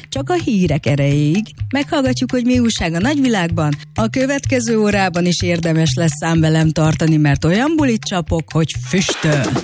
csak a hírek erejéig. Meghallgatjuk, hogy mi újság a nagyvilágban. A következő órában is érdemes lesz szám velem tartani, mert olyan bulit csapok, hogy füstöl.